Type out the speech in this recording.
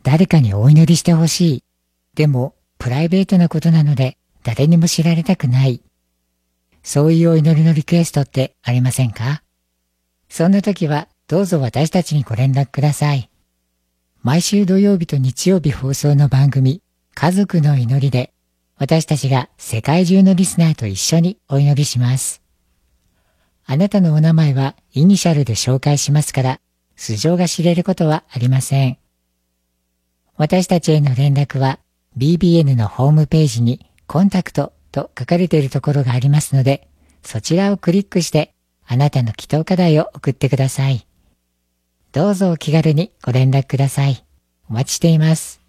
誰かにお祈りしてほしい。でも、プライベートなことなので、誰にも知られたくない。そういうお祈りのリクエストってありませんか？そんな時は、どうぞ私たちにご連絡ください。毎週土曜日と日曜日放送の番組、家族の祈りで、私たちが世界中のリスナーと一緒にお祈りします。あなたのお名前はイニシャルで紹介しますから、素性が知れることはありません。私たちへの連絡は BBN のホームページにコンタクトと書かれているところがありますので、そちらをクリックしてあなたの祈祷課題を送ってください。どうぞお気軽にご連絡ください。お待ちしています。